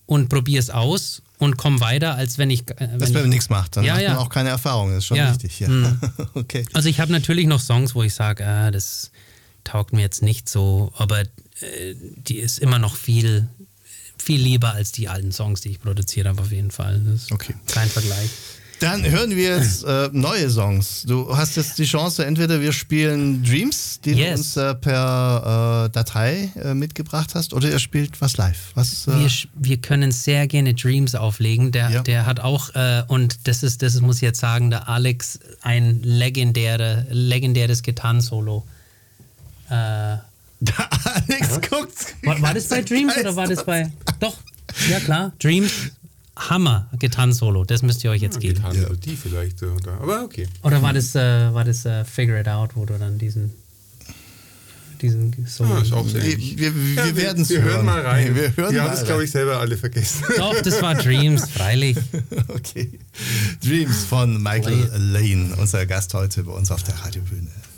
und probiere es aus und komme weiter, als wenn ich... wenn man nichts macht, dann hat man auch keine Erfahrung, das ist schon richtig. Ja. Okay. Also ich habe natürlich noch Songs, wo ich sage, das taugt mir jetzt nicht so, aber die ist immer noch viel lieber als die alten Songs, die ich produziert habe, auf jeden Fall. Das ist kein Vergleich. Dann hören wir jetzt neue Songs. Du hast jetzt die Chance, entweder wir spielen Dreams, die du uns per Datei mitgebracht hast, oder ihr spielt was live. Wir können sehr gerne Dreams auflegen. Der hat auch, und das muss ich jetzt sagen, der Alex, ein legendäres Gitarrensolo. Der Alex guckt. War das bei Dreams oder war das bei... Doch, ja klar, Dreams. Hammer Gitarrensolo, das müsst ihr euch jetzt geben. Gitarrenmelodie vielleicht, aber okay. Oder war das Figure It Out, wo du dann diesen Solo... ist auch sehr wir werden es hören. Wir hören mal rein. Wir haben es, glaube ich, selber alle vergessen. Doch, das war Dreams, freilich. Okay. Dreams von Michael Lane, unser Gast heute bei uns auf der Radiobühne.